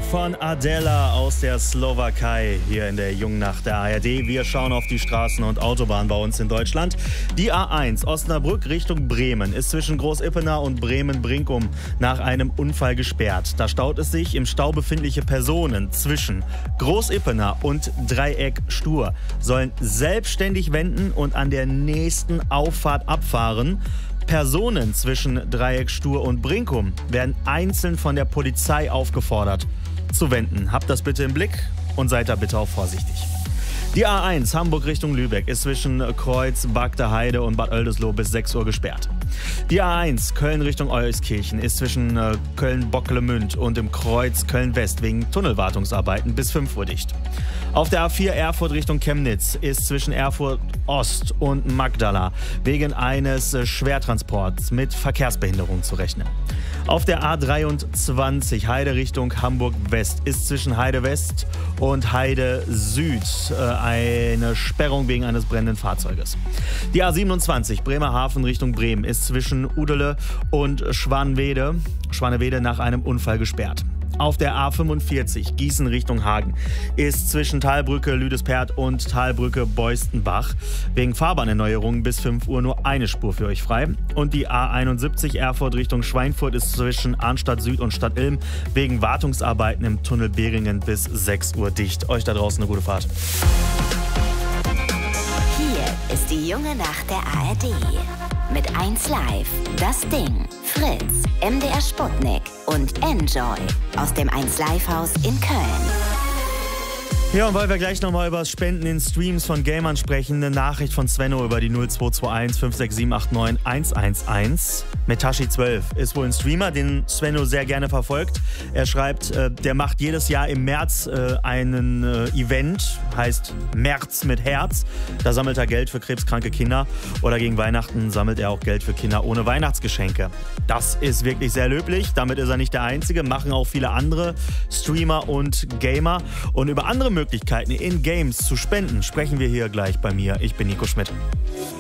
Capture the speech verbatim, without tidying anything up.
von Adela aus der Slowakei hier in der jungen Nacht der A R D. Wir schauen auf die Straßen und Autobahnen bei uns in Deutschland. Die A eins Osnabrück Richtung Bremen ist zwischen Groß-Ippener und Bremen-Brinkum nach einem Unfall gesperrt. Da staut es sich. Im Stau befindliche Personen zwischen Groß-Ippener und Dreieck Stur sollen selbstständig wenden und an der nächsten Auffahrt abfahren. Personen zwischen Dreieck Stur und Brinkum werden einzeln von der Polizei aufgefordert zu wenden. Habt das bitte im Blick und seid da bitte auch vorsichtig. Die A eins Hamburg Richtung Lübeck ist zwischen Kreuz, Bagde Heide und Bad Oldesloe bis sechs Uhr gesperrt. Die A eins Köln Richtung Euskirchen ist zwischen Köln-Bocklemünd und im Kreuz Köln-West wegen Tunnelwartungsarbeiten bis fünf Uhr dicht. Auf der A vier Erfurt Richtung Chemnitz ist zwischen Erfurt Ost und Magdala wegen eines Schwertransports mit Verkehrsbehinderung zu rechnen. Auf der A dreiundzwanzig Heide Richtung Hamburg West ist zwischen Heide West und Heide Süd eine Sperrung wegen eines brennenden Fahrzeuges. Die A siebenundzwanzig Bremerhaven Richtung Bremen ist zwischen Udele und Schwanewede, Schwanewede nach einem Unfall gesperrt. Auf der A fünfundvierzig Gießen Richtung Hagen ist zwischen Talbrücke Lüdesperth und Talbrücke Beustenbach wegen Fahrbahnerneuerungen bis fünf Uhr nur eine Spur für euch frei. Und die A einundsiebzig Erfurt Richtung Schweinfurt ist zwischen Arnstadt Süd und Stadt Ilm wegen Wartungsarbeiten im Tunnel Beringen bis sechs Uhr dicht. Euch da draußen eine gute Fahrt. Hier ist die junge Nacht der A R D. Mit eins Live, Das Ding, Fritz, M D R Sputnik und Enjoy aus dem eins Live Haus in Köln. Ja, und weil wir gleich nochmal über das Spenden in Streams von Gamern sprechen, eine Nachricht von Svenno über die null zwei zwei eins fünf sechs sieben acht neun eins eins eins. Metashi zwölf ist wohl ein Streamer, den Svenno sehr gerne verfolgt. Er schreibt, äh, der macht jedes Jahr im März äh, einen äh, Event, heißt März mit Herz. Da sammelt er Geld für krebskranke Kinder oder gegen Weihnachten sammelt er auch Geld für Kinder ohne Weihnachtsgeschenke. Das ist wirklich sehr löblich, damit ist er nicht der Einzige, machen auch viele andere Streamer und Gamer. Und über andere Möglichkeiten in Games zu spenden, sprechen wir hier gleich bei mir. Ich bin Nico Schmidt.